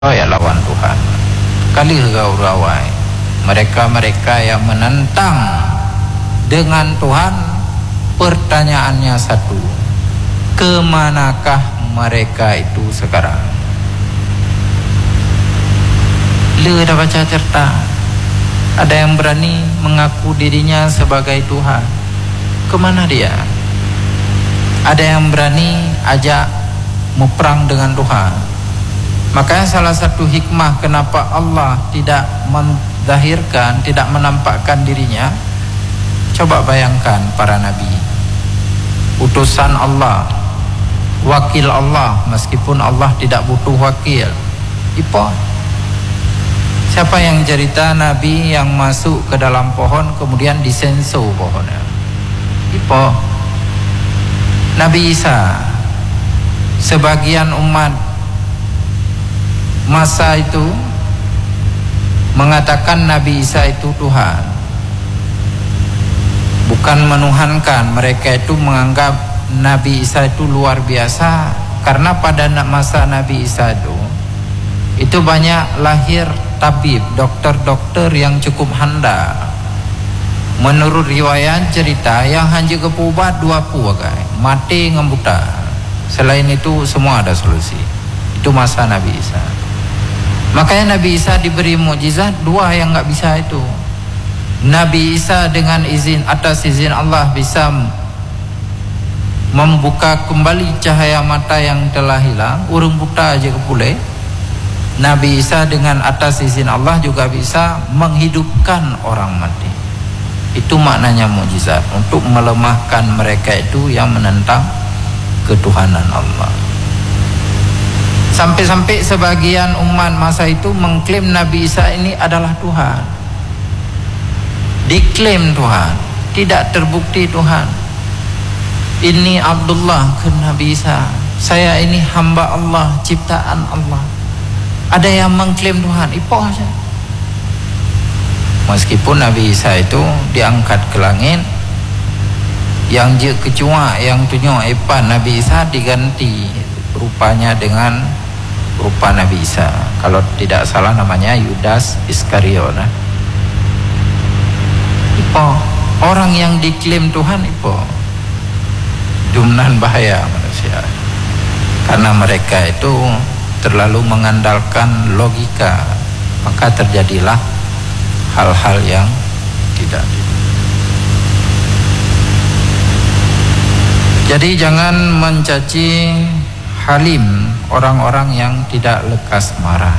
ya lawan Tuhan. Kali gaurawai mereka-mereka yang menentang dengan Tuhan, pertanyaannya satu, kemanakah mereka itu sekarang? Lu udah baca cerita, ada yang berani mengaku dirinya sebagai Tuhan, kemana dia? Ada yang berani ajak berperang dengan Tuhan. Makanya salah satu hikmah kenapa Allah tidak menzahirkan, tidak menampakkan dirinya, coba bayangkan para nabi, utusan Allah, wakil Allah, meskipun Allah tidak butuh wakil. Siapa yang cerita nabi yang masuk ke dalam pohon kemudian disensor pohonnya? Nabi Isa. Sebagian umat masa itu mengatakan Nabi Isa itu Tuhan, bukan menuhankan. Mereka itu menganggap Nabi Isa itu luar biasa, karena pada masa Nabi Isa itu banyak lahir tabib, dokter-dokter yang cukup handal. Menurut riwayat cerita yang hanya kepubat 20 mati ngembuta. Selain itu semua ada solusi. Itu masa Nabi Isa. Makanya Nabi Isa diberi mukjizat dua yang nggak bisa itu. Nabi Isa dengan atas izin Allah bisa membuka kembali cahaya mata yang telah hilang, urung buta aja kepule. Nabi Isa dengan atas izin Allah juga bisa menghidupkan orang mati. Itu maknanya mukjizat, untuk melemahkan mereka itu yang menentang ketuhanan Allah. Sampai-sampai sebagian umat masa itu mengklaim Nabi Isa ini adalah Tuhan. Diklaim Tuhan, tidak terbukti Tuhan. Ini Abdullah ke Nabi Isa, saya ini hamba Allah, ciptaan Allah. Ada yang mengklaim Tuhan, aja. Meskipun Nabi Isa itu diangkat ke langit, yang je kecua, yang tunjuk epan Nabi Isa diganti rupanya dengan rupa Nabi Isa. Kalau tidak salah namanya Yudas Iskariot. Orang yang diklaim Tuhan jumnan bahaya manusia, karena mereka itu terlalu mengandalkan logika, maka terjadilah hal-hal yang tidak. Jadi jangan mencaci halim orang-orang yang tidak lekas marah.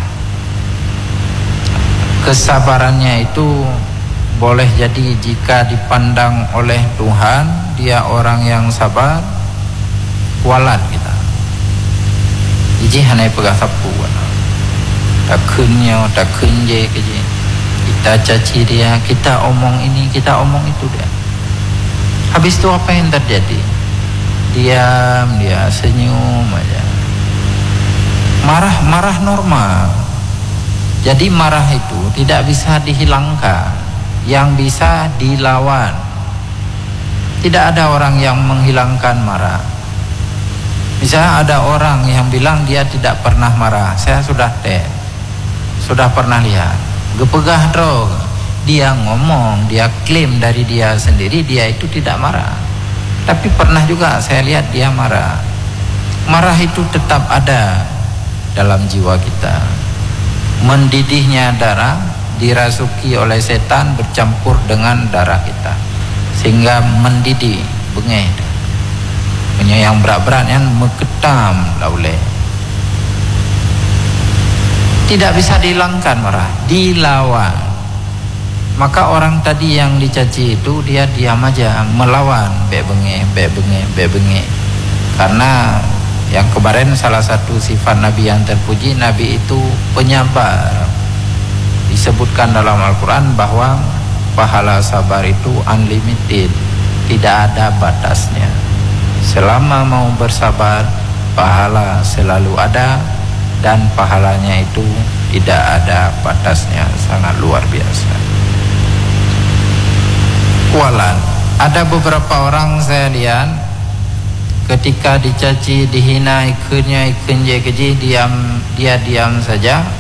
Kesabarannya itu boleh jadi jika dipandang oleh Tuhan dia orang yang sabar, kualat kita. Iji hanai pegah sapu, takunnya, takunje keje. Kita caci dia, kita omong ini, kita omong itu dia. Habis itu apa yang terjadi? Diam, dia senyum aja. Marah normal. Jadi marah itu tidak bisa dihilangkan, yang bisa dilawan. Tidak ada orang yang menghilangkan marah. Misalnya ada orang yang bilang dia tidak pernah marah, saya sudah pernah lihat. Gepegah drog, dia ngomong, dia klaim dari dia sendiri dia itu tidak marah. Tapi pernah juga saya lihat dia marah. Marah itu tetap ada dalam jiwa kita. Mendidihnya darah, dirasuki oleh setan bercampur dengan darah kita, sehingga mendidih, bengeh. Yang berat-berat yang mengetam laule. Tidak bisa dihilangkan marah, dilawan. Maka orang tadi yang dicaci itu dia diam aja, melawan, bebenge. Karena yang kemarin salah satu sifat Nabi yang terpuji, Nabi itu penyabar. Disebutkan dalam Al-Quran bahwa pahala sabar itu unlimited, tidak ada batasnya. Selama mau bersabar, pahala selalu ada, dan pahalanya itu tidak ada batasnya, sangat luar biasa. Kualan. Ada beberapa orang saya lihat ketika dicaci, dihina, ikunnya, ikunje keji, dia diam saja.